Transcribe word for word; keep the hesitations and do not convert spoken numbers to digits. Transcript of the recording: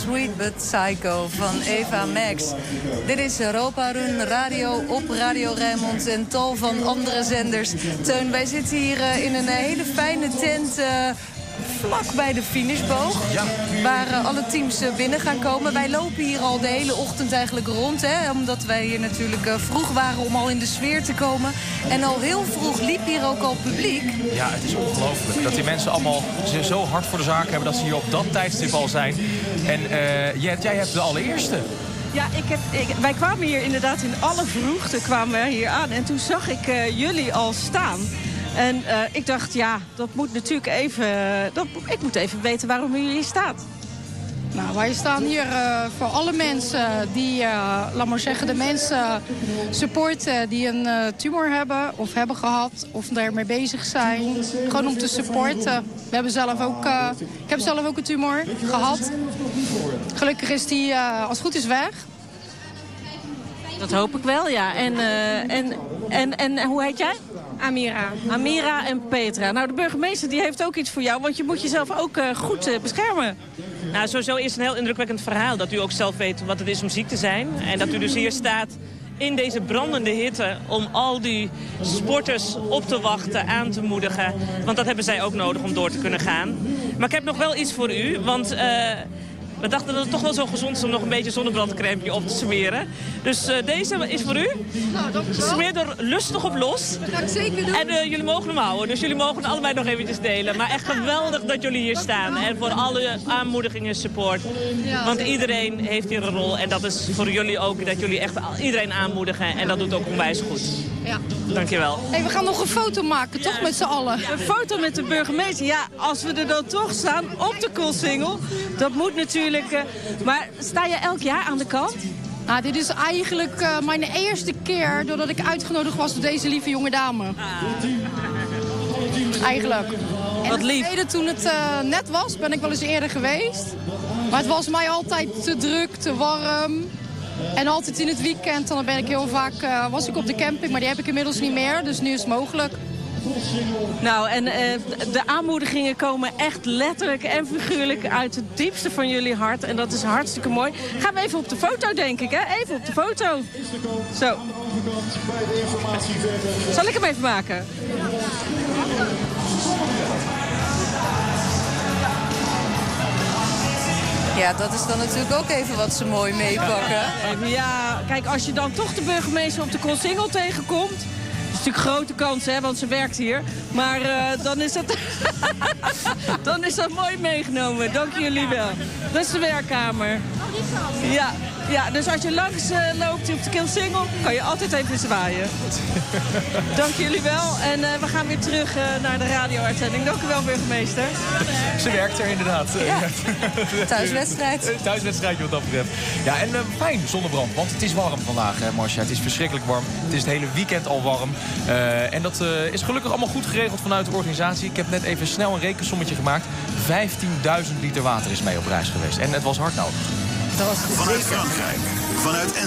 Sweet But Psycho van Eva Max. Dit is Europa Run Radio op Radio Rijnmond en tal van andere zenders. Teun, wij zitten hier uh, in een hele fijne tent... Uh, vlak bij de finishboog, ja. waar uh, alle teams uh, binnen gaan komen. Wij lopen hier al de hele ochtend eigenlijk rond, hè, omdat wij hier natuurlijk uh, vroeg waren om al in de sfeer te komen. En al heel vroeg liep hier ook al publiek. Ja, het is ongelooflijk dat die mensen allemaal zo hard voor de zaak hebben dat ze hier op dat tijdstip al zijn. En uh, Jet, jij hebt de allereerste. Ja, ik heb, ik, wij kwamen hier inderdaad in alle vroegte kwamen wij hier aan. En toen zag ik uh, jullie al staan. En uh, ik dacht, ja, dat moet natuurlijk even... Dat, ik moet even weten waarom u hier staat. Nou, wij staan hier uh, voor alle mensen die, uh, laat maar zeggen, de mensen supporten die een uh, tumor hebben of hebben gehad of daarmee bezig zijn. Gewoon om te supporten. We hebben zelf ook, uh, ik heb zelf ook een tumor gehad. Gelukkig is die, uh, als het goed is, weg. Dat hoop ik wel, ja. En, uh, en, en, en hoe heet jij? Amira. Amira en Petra. Nou, de burgemeester die heeft ook iets voor jou, want je moet jezelf ook uh, goed uh, beschermen. Nou, sowieso is het een heel indrukwekkend verhaal dat u ook zelf weet wat het is om ziek te zijn. En dat u dus hier staat in deze brandende hitte om al die sporters op te wachten, aan te moedigen. Want dat hebben zij ook nodig om door te kunnen gaan. Maar ik heb nog wel iets voor u, want... Uh, We dachten dat het toch wel zo gezond is om nog een beetje zonnebrandcrème op te smeren. Dus uh, deze is voor u. Nou, dankjewel. Smeer er lustig op los. Dat ga ik zeker doen. En uh, jullie mogen hem houden. Dus jullie mogen allebei nog eventjes delen. Maar echt geweldig dat jullie hier staan. En voor alle aanmoedigingen support. Want iedereen heeft hier een rol. En dat is voor jullie ook dat jullie echt iedereen aanmoedigen. En dat doet ook onwijs goed. Ja. Dankjewel. Hey, we gaan nog een foto maken, toch, met z'n allen? Een foto met de burgemeester. Ja, als we er dan toch staan op de Koolsingel. Dat moet natuurlijk... Uh, maar sta je elk jaar aan de kant? Nou, dit is eigenlijk uh, mijn eerste keer doordat ik uitgenodigd was door deze lieve jonge dame. Ah. Eigenlijk. En wat lief. Tweede, toen het uh, net was, ben ik wel eens eerder geweest. Maar het was mij altijd te druk, te warm. En altijd in het weekend, dan ben ik heel vaak, uh, was ik op de camping, maar die heb ik inmiddels niet meer. Dus nu is het mogelijk. Nou, en uh, de aanmoedigingen komen echt letterlijk en figuurlijk uit het diepste van jullie hart. En dat is hartstikke mooi. Gaan we even op de foto, denk ik, hè? Even op de foto. Zo. Zal ik hem even maken? Ja, dat is dan natuurlijk ook even wat ze mooi meepakken. Ja, kijk, als je dan toch de burgemeester op de Koolsingel tegenkomt... Dat is natuurlijk een grote kans, hè, want ze werkt hier. Maar uh, dan, is dat dan is dat mooi meegenomen. Dank jullie wel. Dat is de werkkamer. Ja, ja, dus als je langs uh, loopt op de Koolsingel, kan je altijd even zwaaien. Dank jullie wel. En uh, we gaan weer terug uh, naar de radio-uitzending. Dank u wel, burgemeester. Ze werkt er inderdaad. Ja. Thuiswedstrijd. Thuiswedstrijdje wat dat betreft. Ja, en uh, fijn zonnebrand, want het is warm vandaag, hè, Marcia. Het is verschrikkelijk warm. Het is het hele weekend al warm. Uh, en dat uh, is gelukkig allemaal goed geregeld vanuit de organisatie. Ik heb net even snel een rekensommetje gemaakt. vijftienduizend liter water is mee op reis geweest. En het was hard nodig. Dat was Vanuit Frankrijk, vanuit